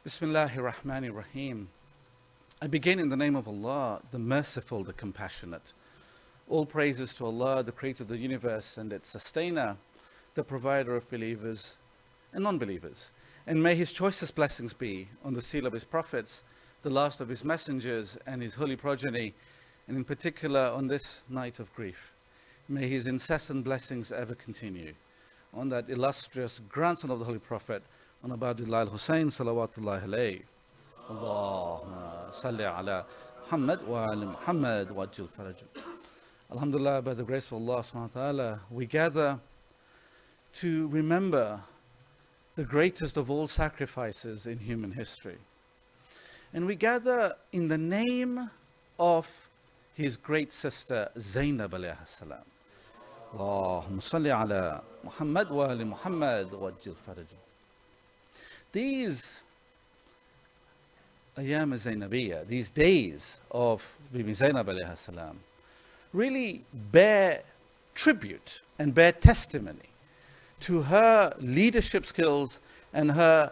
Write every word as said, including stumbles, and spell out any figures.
Bismillahir Rahmanir Rahim. I begin in the name of Allah, the Merciful, the Compassionate. All praises to Allah, the Creator of the universe and its Sustainer, the Provider of believers and non-believers. And may His choicest blessings be on the seal of His prophets, the last of His messengers and His holy progeny, and in particular on this night of grief. May His incessant blessings ever continue on that illustrious grandson of the Holy Prophet, on Abdullah al-Hussein, salawatullahi alayhi. Allahumma salli ala Muhammad wa ala Muhammad wa ajil farajah. Alhamdulillah, by the grace of Allah subhanahu wa ta'ala, we gather to remember the greatest of all sacrifices in human history. And we gather in the name of his great sister Zainab alayha salam. Allahumma salli ala Muhammad wa ala Muhammad wa ajil farajah. These Ayyam Zainabiyya, these days of Bibi Zainab alayha salam, really bear tribute and bear testimony to her leadership skills and her